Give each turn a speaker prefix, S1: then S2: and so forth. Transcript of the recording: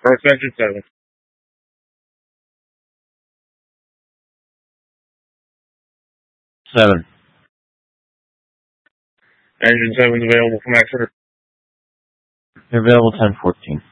S1: First engine 7.
S2: Seven.
S1: Engine 7 is available for max order.
S2: They're available 10-14.